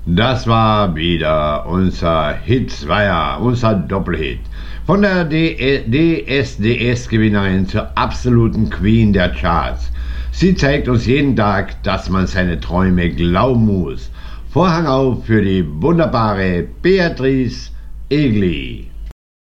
Das war wieder unser Hitzweier, unser Doppelhit. Von der DSDS-Gewinnerin zur absoluten Queen der Charts. Sie zeigt uns jeden Tag, dass man seine Träume glauben muss. Vorhang auf für die wunderbare Beatrice Egli.